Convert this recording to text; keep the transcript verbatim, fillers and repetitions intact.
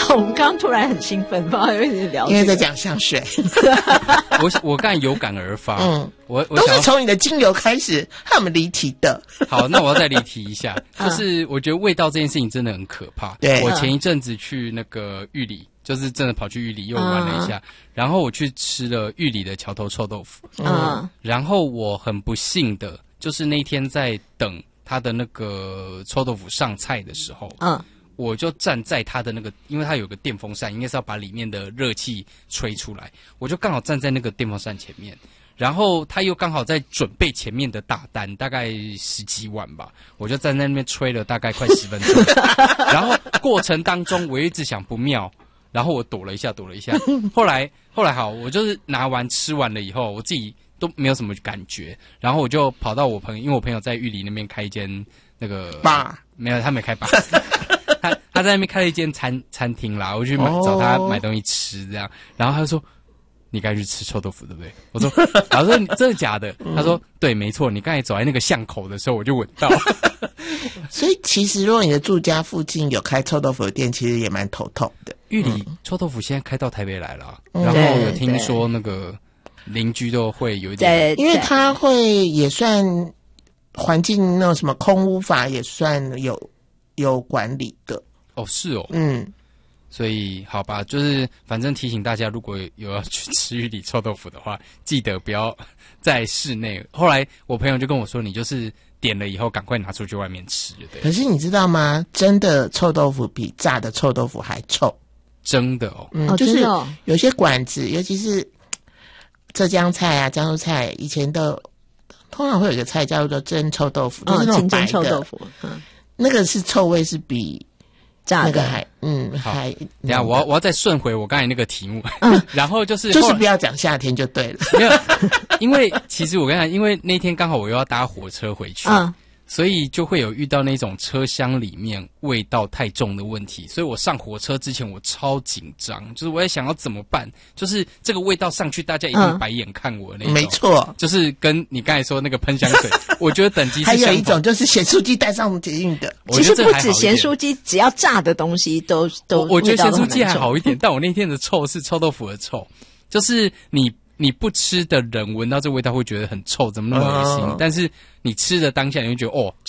我们刚刚突然很兴奋，不知道为什么聊、这个， 因为在讲香水。 我我刚才有感而发，嗯，我我都是从你的精油开始，害我们离题的。 好，那我要再离题一下，就是我觉得味道这件事情真的很可怕。 对， 我前一阵子去那个玉里，就是真的跑去玉里又玩了一下，嗯、然后我去吃了玉里的桥头臭豆腐，嗯，然后我很不幸的，就是那一天在等他的那个臭豆腐上菜的时候，嗯。我就站在他的那个，因为他有个电风扇，应该是要把里面的热气吹出来，我就刚好站在那个电风扇前面，然后他又刚好在准备前面的大单，大概十几万吧，我就站在那边吹了大概快十分钟，然后过程当中我一直想不妙，然后我躲了一下，躲了一下，后来后来好，我就是拿完吃完了以后，我自己都没有什么感觉，然后我就跑到我朋友，因为我朋友在玉里那边开一间那个吧， 没有，他没开吧。他他在那边开了一间餐餐厅啦，我去买、oh. 找他买东西吃这样，然后他就说：“你该去吃臭豆腐对不对？”我说：“然后说真的假的？”他说：“对，没错，你刚才走在那个巷口的时候，我就闻到。” 所以其实如果你的住家附近有开臭豆腐的店，其实也蛮头痛的。 玉里、嗯、臭豆腐现在开到台北来了，嗯、然后有听说那个邻居都会有一点， 因为他会也算环境那种什么空污法也算有。有管理的哦，是哦， 嗯， 所以好吧，就是反正提醒大家，如果有要去吃玉里臭豆腐的话，记得不要在室内。后来我朋友就跟我说，你就是点了以后赶快拿出去外面吃，对。 可是你知道吗？真的臭豆腐比炸的臭豆腐还臭， 真的哦， 嗯，就是有些馆子，尤其是浙江菜啊、江苏菜，以前的通常会有一个菜叫做蒸臭豆腐，就是那种白的臭豆腐，嗯。 那个是臭味是比炸那个还嗯还， 等一下我要我要再顺回我刚才那个题目，嗯，然后就是就是不要讲夏天就对了， 没有，因为其实我跟你讲，因为那天刚好我又要搭火车回去，嗯，所以就会有遇到那种车厢里面味道太重的问题，所以我上火车之前我超紧张，就是我在想要怎么办，就是这个味道上去，大家一定白眼看我的那种， 没错， 就是跟你刚才说那个喷香水，我觉得等级是还有一种就是咸酥鸡带上捷运的， 其实不止咸酥鸡，只要炸的东西都都我，我觉得咸酥鸡还好一点，但我那天的臭是臭豆腐的臭，就是你。你不吃的人闻到这味道会觉得很臭，怎么那么恶心？哦、但是你吃的当下，你会觉得哦。